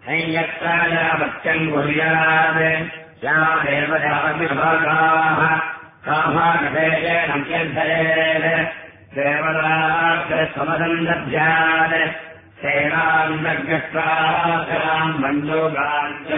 नैयत्रायावत्यम् कुर्यात् या देवताभिभागाः कामाकथेन कीर्तयेत् देवताक्षमसन्दभ्यात् सेनाम् दग्रस्वाम् मण्डोगान्